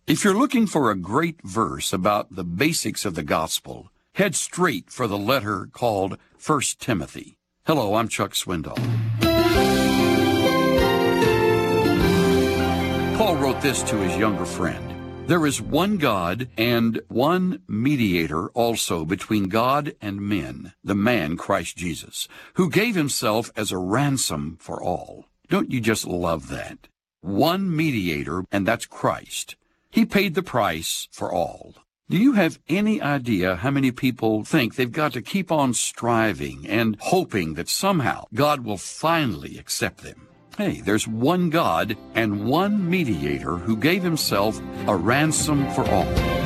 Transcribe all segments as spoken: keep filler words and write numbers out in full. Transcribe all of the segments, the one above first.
If you're looking for a great verse about the basics of the gospel, head straight for the letter called First Timothy. Hello, I'm Chuck Swindoll. Paul wrote this to his younger friend. There is one God and one mediator also between God and men, the man Christ Jesus, who gave himself as a ransom for all. Don't you just love that? One mediator, and that's Christ. He paid the price for all. Do you have any idea how many people think they've got to keep on striving and hoping that somehow God will finally accept them? Hey, there's one God and one mediator who gave himself a ransom for all.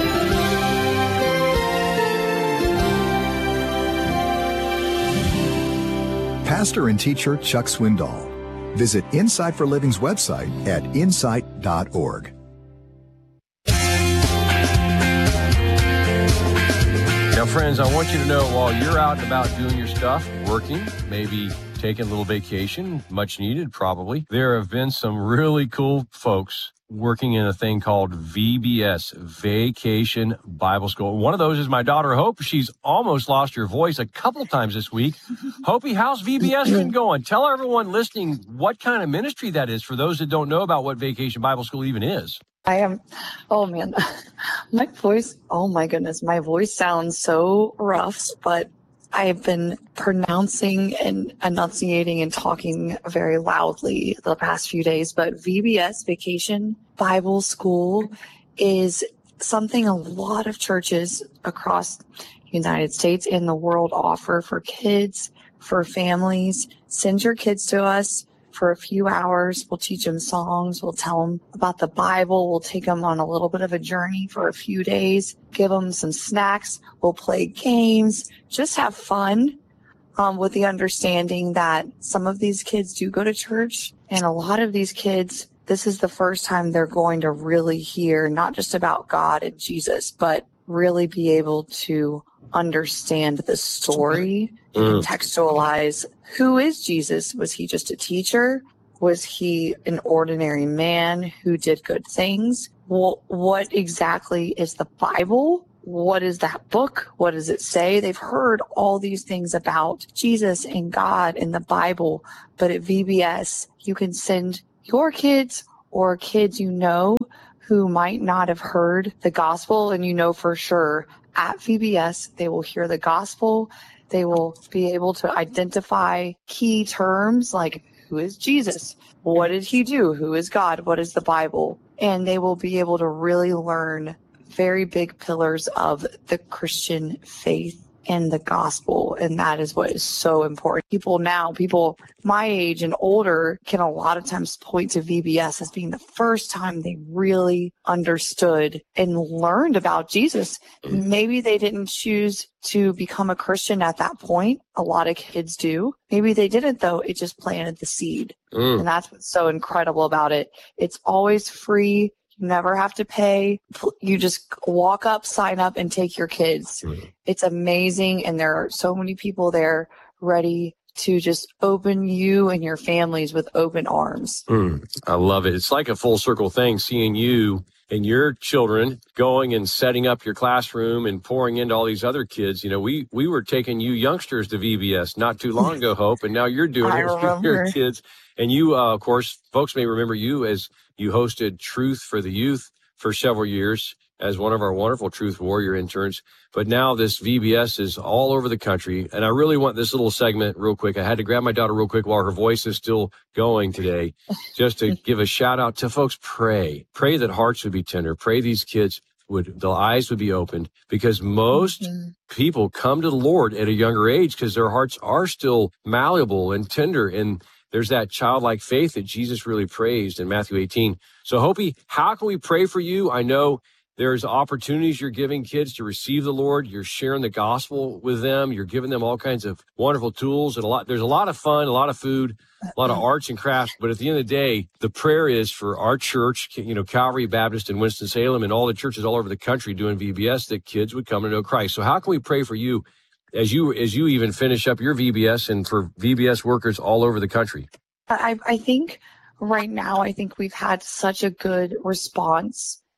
Pastor and teacher Chuck Swindoll. Visit Insight for Living's website at insight dot org. Now, friends, I want you to know while you're out and about doing your stuff, working, maybe taking a little vacation, much needed probably, there have been some really cool folks working in a thing called V B S, Vacation Bible School. One of those is my daughter, Hope. She's almost lost her voice a couple times this week. Hopi, how's V B S been going? Tell everyone listening what kind of ministry that is for those that don't know about what Vacation Bible School even is. I am, oh man, my voice, oh my goodness, my voice sounds so rough, but I've been pronouncing and enunciating and talking very loudly the past few days, but V B S, Vacation Bible School, is something a lot of churches across the United States and the world offer for kids, for families. Send your kids to us for a few hours. We'll teach them songs. We'll tell them about the Bible. We'll take them on a little bit of a journey for a few days, give them some snacks. We'll play games, just have fun um, with the understanding that some of these kids do go to church, and a lot of these kids, this is the first time they're going to really hear not just about God and Jesus, but really be able to understand the story, mm. contextualize who is Jesus. Was he just a teacher? Was he an ordinary man who did good things? Well, what exactly is the Bible? What is that book? What does it say? They've heard all these things about Jesus and God and the Bible, but at V B S, you can send your kids or kids you know who might not have heard the gospel, and you know for sure at V B S, they will hear the gospel. They will be able to identify key terms like who is Jesus? What did he do? Who is God? What is the Bible? And they will be able to really learn very big pillars of the Christian faith and the gospel. And that is what is so important. People now, people my age and older can a lot of times point to V B S as being the first time they really understood and learned about Jesus. Maybe they didn't choose to become a Christian at that point. A lot of kids do. Maybe they didn't, though. It just planted the seed. Mm. And that's what's so incredible about it. It's always free. You never have to pay. You just walk up, sign up, and take your kids. Mm. It's amazing. And there are so many people there ready to just open you and your families with open arms. Mm. I love it. It's like a full circle thing, seeing you and your children going and setting up your classroom and pouring into all these other kids. You know, we, we were taking you youngsters to V B S not too long ago, Hope, and now you're doing it with your kids. And you, uh, of course, folks may remember you as you hosted Truth for the Youth for several years as one of our wonderful Truth Warrior interns. But now this V B S is all over the country. And I really want this little segment real quick. I had to grab my daughter real quick while her voice is still going today, just to give a shout out to folks. Pray, pray that hearts would be tender. Pray these kids would, the eyes would be opened, because most mm-hmm. people come to the Lord at a younger age because their hearts are still malleable and tender. And there's that childlike faith that Jesus really praised in Matthew eighteen. So, Hopi, how can we pray for you? I know there's opportunities you're giving kids to receive the Lord. You're sharing the gospel with them. You're giving them all kinds of wonderful tools. And a lot. There's a lot of fun, a lot of food, a lot of arts and crafts. But at the end of the day, the prayer is for our church, you know, Calvary Baptist in Winston-Salem, and all the churches all over the country doing V B S, that kids would come to know Christ. So how can we pray for you as you as you even finish up your V B S and for V B S workers all over the country? I, I think right now, I think we've had such a good response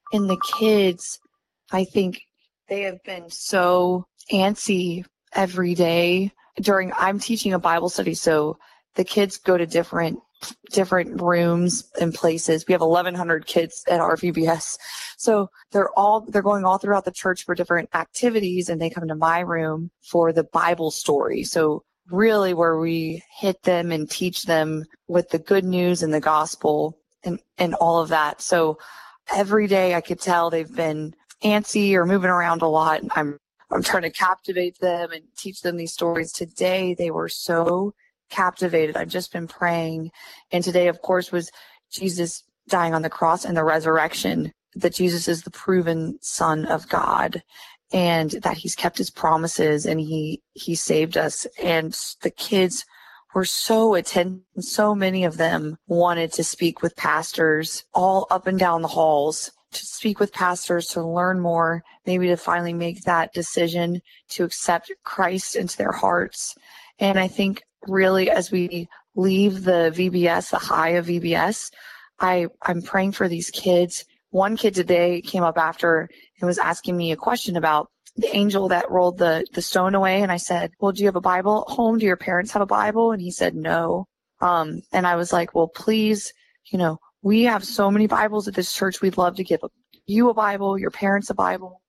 And the kids, I think they have been so antsy every day during, I'm teaching a Bible study. So the kids go to different, different rooms and places. We have eleven hundred kids at our V B S. So they're all, they're going all throughout the church for different activities, and they come to my room for the Bible story. So really where we hit them and teach them with the good news and the gospel and, and all of that. So every day I could tell they've been antsy or moving around a lot. And I'm, I'm trying to captivate them and teach them these stories. Today, they were so captivated. I've just been praying. And today, of course, was Jesus dying on the cross and the resurrection, that Jesus is the proven Son of God, and that he's kept his promises and he, he saved us. And the kids were so attentive. So many of them wanted to speak with pastors all up and down the halls, to speak with pastors, to learn more, maybe to finally make that decision to accept Christ into their hearts. And I think really as we leave the V B S, the high of V B S, I, I'm praying for these kids. One kid today came up after and was asking me a question about the angel that rolled the, the stone away. And I said, well, do you have a Bible at home? Do your parents have a Bible? And he said, no. Um, and I was like, well, please, you know, we have so many Bibles at this church. We'd love to give you a Bible, your parents a Bible,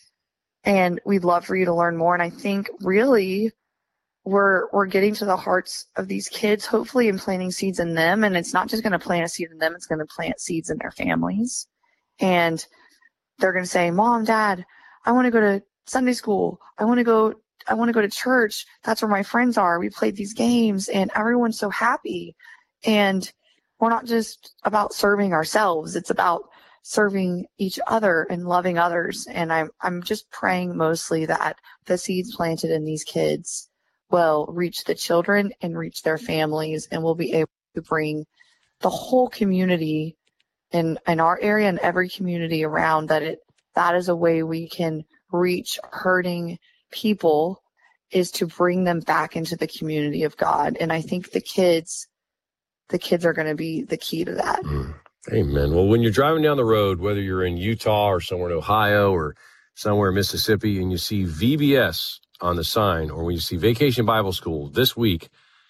and we'd love for you to learn more. And I think really we're we're getting to the hearts of these kids, hopefully, and planting seeds in them. And it's not just going to plant a seed in them, it's going to plant seeds in their families. And they're going to say, Mom, Dad, I want to go to Sunday school. I want to go I want to go to church. That's where my friends are. We played these games and everyone's so happy. And we're not just about serving ourselves. It's about serving each other and loving others. And I'm I'm just praying mostly that the seeds planted in these kids will reach the children and reach their families, and we'll be able to bring the whole community in, in our area and every community around, that it that is a way we can reach hurting people, is to bring them back into the community of God. And I think the kids the kids are going to be the key to that. Mm. Amen. Well, when you're driving down the road, whether you're in Utah or somewhere in Ohio or somewhere in Mississippi, and you see V B S on the sign, or when you see Vacation Bible School this week,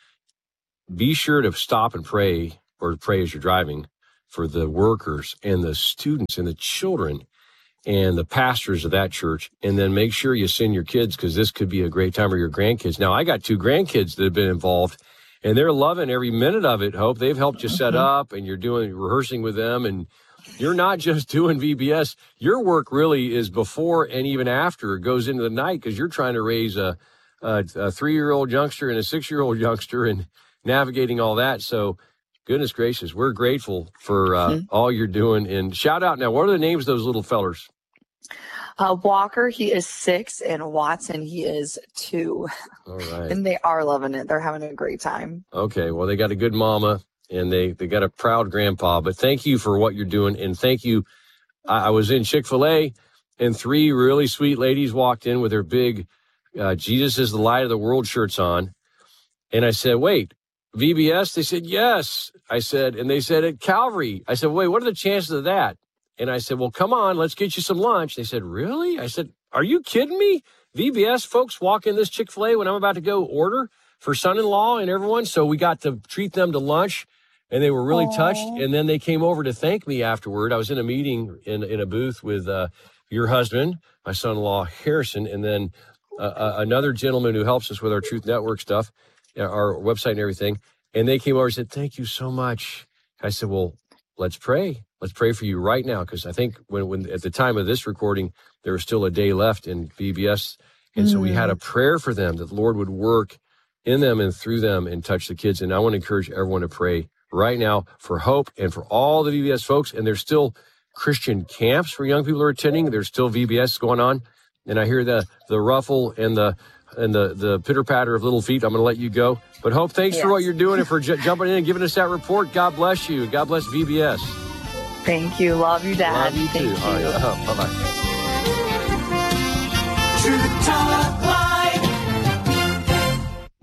be sure to stop and pray, or pray as you're driving, for the workers and the students and the children and the pastors of that church. And then make sure you send your kids, because this could be a great time, or your grandkids. Now, I got two grandkids that have been involved, and they're loving every minute of it, Hope. They've helped you set up, and you're doing rehearsing with them, and you're not just doing V B S. Your work really is before and even after. It goes into the night, because you're trying to raise a, a, a three-year-old youngster and a six-year-old youngster and navigating all that. So goodness gracious, we're grateful for uh, mm-hmm. all you're doing. And shout out now, what are the names of those little fellers? Uh, Walker, he is six, and Watson, he is two. All right. And they are loving it. They're having a great time. Okay, well, they got a good mama, and they, they got a proud grandpa. But thank you for what you're doing, and thank you. I, I was in Chick-fil-A, and three really sweet ladies walked in with their big uh, Jesus is the Light of the World shirts on. And I said, wait, V B S? They said, yes. I said, and they said, at Calvary. I said, wait, what are the chances of that? And I said, well, come on, let's get you some lunch. They said, really? I said, are you kidding me? V B S folks walk in this Chick-fil-A when I'm about to go order for son-in-law and everyone. So we got to treat them to lunch, and they were really Aww. touched. And then they came over to thank me afterward. I was in a meeting in, in a booth with uh, your husband, my son-in-law, Harrison, and then uh, uh, another gentleman who helps us with our Truth Network stuff, our website and everything. And they came over and said, thank you so much. I said, well, let's pray. Let's pray for you right now, because I think when, when at the time of this recording, there was still a day left in V B S. And mm. so we had a prayer for them, that the Lord would work in them and through them and touch the kids. And I want to encourage everyone to pray right now for Hope and for all the V B S folks. And there's still Christian camps for young people who are attending. There's still V B S going on. And I hear the the ruffle and the and the, the pitter-patter of little feet. I'm going to let you go. But Hope, thanks yes. for what you're doing and for j- jumping in and giving us that report. God bless you. God bless V B S. Thank you. Love you, Dad. Love you, Thank too. you. All right. Uh, bye-bye. Truth Talk Live.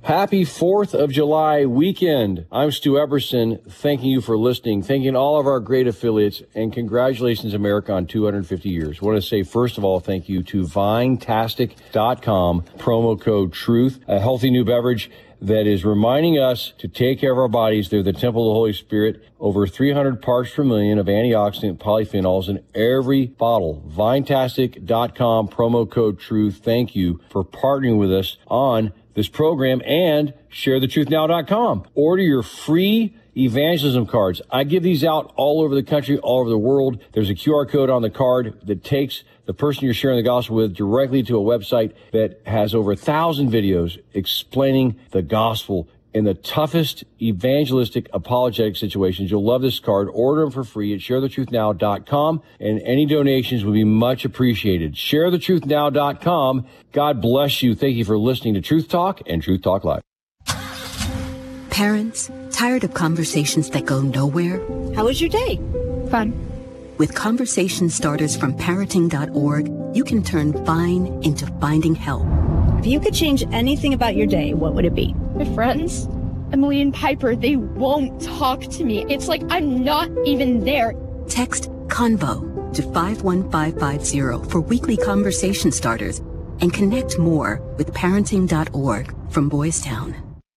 Happy fourth of July weekend. I'm Stu Eberson, thanking you for listening, thanking all of our great affiliates, and congratulations, America, on two hundred fifty years. I want to say, first of all, thank you to Vinetastic dot com, promo code TRUTH, a healthy new beverage that is reminding us to take care of our bodies. They're the temple of the Holy Spirit. Over three hundred parts per million of antioxidant polyphenols in every bottle. Vinetastic dot com, promo code TRUTH. Thank you for partnering with us on this program, and share the truth now dot com. Order your free evangelism cards. I give these out all over the country, all over the world. There's a Q R code on the card that takes the person you're sharing the gospel with directly to a website that has over a thousand videos explaining the gospel in the toughest evangelistic apologetic situations. You'll love this card. Order them for free at share the truth now dot com, and any donations would be much appreciated. share the truth now dot com. God bless you. Thank you for listening to Truth Talk and Truth Talk Live. Parents, tired of conversations that go nowhere? How was your day? Fun. With conversation starters from parenting dot org, you can turn fine into finding help. If you could change anything about your day, what would it be? My friends, Emily and Piper, they won't talk to me. It's like I'm not even there. Text CONVO to five one five five zero for weekly conversation starters and connect more with parenting dot org from Boys Town.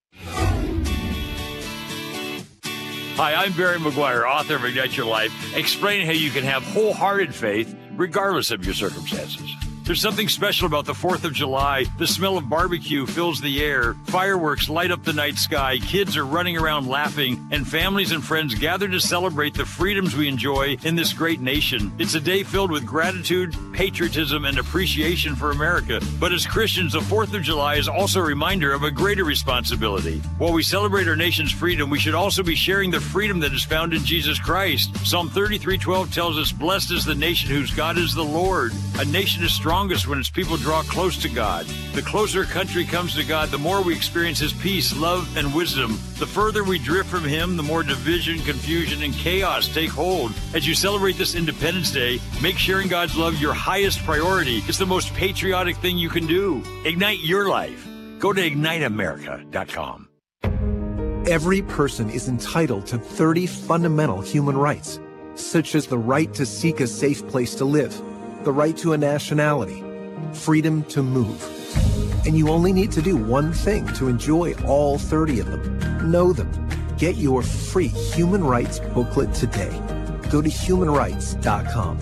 Hi, I'm Barry McGuire, author of Ignite Your Life, explaining how you can have wholehearted faith regardless of your circumstances. There's something special about the fourth of July. The smell of barbecue fills the air. Fireworks light up the night sky. Kids are running around laughing, and families and friends gather to celebrate the freedoms we enjoy in this great nation. It's a day filled with gratitude, patriotism, and appreciation for America. But as Christians, the fourth of July is also a reminder of a greater responsibility. While we celebrate our nation's freedom, we should also be sharing the freedom that is found in Jesus Christ. Psalm thirty-three twelve tells us, "Blessed is the nation whose God is the Lord." A nation is strong strongest when its people draw close to God. The closer a country comes to God, the more we experience His peace, love, and wisdom. The further we drift from Him, the more division, confusion, and chaos take hold. As you celebrate this Independence Day, make sharing God's love your highest priority. It's the most patriotic thing you can do. Ignite your life. Go to ignite america dot com. Every person is entitled to thirty fundamental human rights, such as the right to seek a safe place to live, the right to a nationality, freedom to move. And you only need to do one thing to enjoy all thirty of them. Know them. Get your free human rights booklet today. Go to human rights dot com.